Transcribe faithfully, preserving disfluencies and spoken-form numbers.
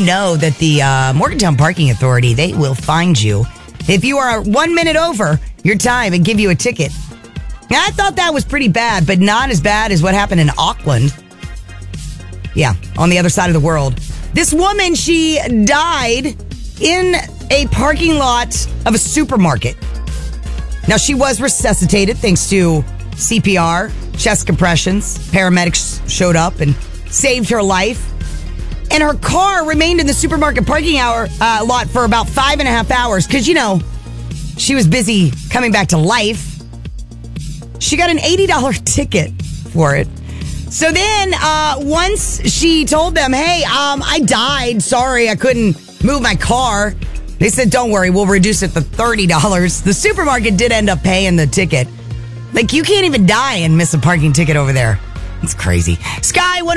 know that the uh, Morgantown Parking Authority, they will find you if you are one minute over your time and give you a ticket. Now, I thought that was pretty bad, but not as bad as what happened in Auckland. Yeah, on the other side of the world. This woman, she died in a parking lot of a supermarket. Now, she was resuscitated thanks to C P R, chest compressions. Paramedics showed up and saved her life. And her car remained in the supermarket parking hour uh, lot for about five and a half hours because, you know, she was busy coming back to life. She got an eighty dollars ticket for it. So then uh, once she told them, hey, um, I died. Sorry, I couldn't move my car. They said, don't worry, we'll reduce it to thirty dollars. The supermarket did end up paying the ticket. Like, you can't even die and miss a parking ticket over there. It's crazy. Sky one.